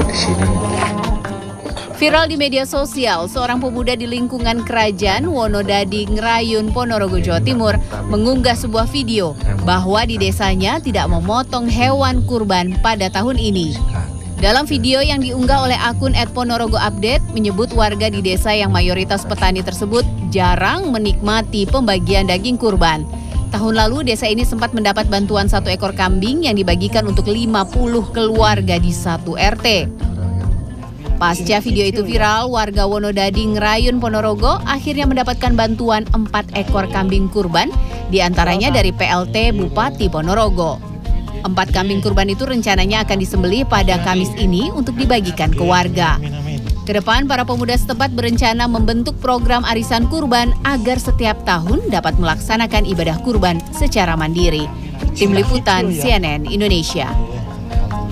di sini. Viral di media sosial, seorang pemuda di lingkungan kerajaan Wonodadi, Ngrayun, Ponorogo, Jawa Timur mengunggah sebuah video bahwa di desanya tidak memotong hewan kurban pada tahun ini. Dalam video yang diunggah oleh akun @ponorogoupdate menyebut warga di desa yang mayoritas petani tersebut jarang menikmati pembagian daging kurban. Tahun lalu desa ini sempat mendapat bantuan 1 ekor kambing yang dibagikan untuk 50 keluarga di 1 RT. Pasca video itu viral, warga Wonodadi, Ngrayun, Ponorogo akhirnya mendapatkan bantuan 4 ekor kambing kurban, diantaranya dari PLT Bupati Ponorogo. 4 kambing kurban itu rencananya akan disembelih pada Kamis ini untuk dibagikan ke warga. Kedepan, para pemuda setempat berencana membentuk program arisan kurban agar setiap tahun dapat melaksanakan ibadah kurban secara mandiri. Tim Liputan CNN Indonesia.